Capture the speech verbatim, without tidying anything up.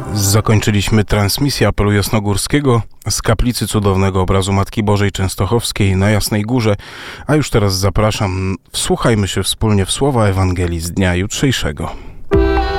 Zakończyliśmy transmisję apelu jasnogórskiego z kaplicy cudownego obrazu Matki Bożej Częstochowskiej na Jasnej Górze, a już teraz zapraszam, wsłuchajmy się wspólnie w słowa Ewangelii z dnia jutrzejszego.